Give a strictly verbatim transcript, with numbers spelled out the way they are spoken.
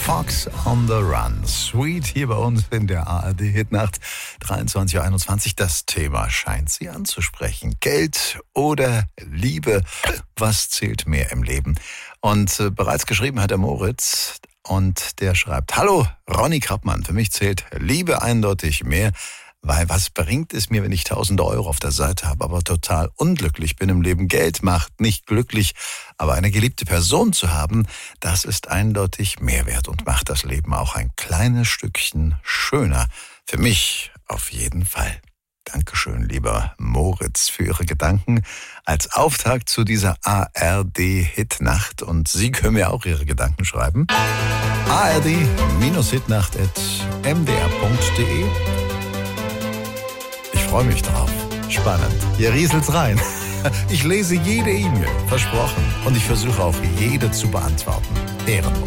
Fox on the Run. Sweet hier bei uns in der A R D-Hitnacht dreiundzwanzig Uhr einundzwanzig. Das Thema scheint Sie anzusprechen. Geld oder Liebe? Was zählt mehr im Leben? Und äh, bereits geschrieben hat der Moritz und der schreibt: Hallo, Ronny Krappmann. Für mich zählt Liebe eindeutig mehr. Weil was bringt es mir, wenn ich tausende Euro auf der Seite habe, aber total unglücklich bin im Leben? Geld macht nicht glücklich, aber eine geliebte Person zu haben, das ist eindeutig Mehrwert und macht das Leben auch ein kleines Stückchen schöner. Für mich auf jeden Fall. Dankeschön, lieber Moritz, für Ihre Gedanken als Auftakt zu dieser A R D-Hitnacht. Und Sie können mir auch Ihre Gedanken schreiben. A R D Hitnacht at m d r punkt d e. Ich freue mich drauf. Spannend. Hier rieselt's rein. Ich lese jede E-Mail, versprochen. Und ich versuche auch jede zu beantworten. Ehrenlos.